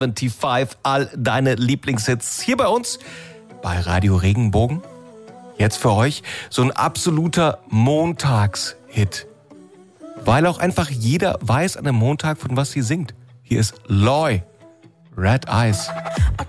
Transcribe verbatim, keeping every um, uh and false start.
fünfundsiebzig, all deine Lieblingshits hier bei uns bei Radio Regenbogen. Jetzt für euch so ein absoluter Montagshit. Weil auch einfach jeder weiß an einem Montag, von was sie singt. Hier ist Loy, Red Eyes.